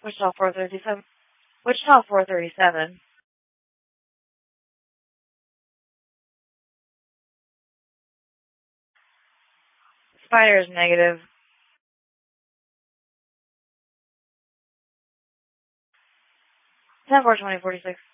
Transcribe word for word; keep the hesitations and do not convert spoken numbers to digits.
Wichita four thirty-seven. Wichita four thirty-seven. Spider is negative. ten four twenty forty-six.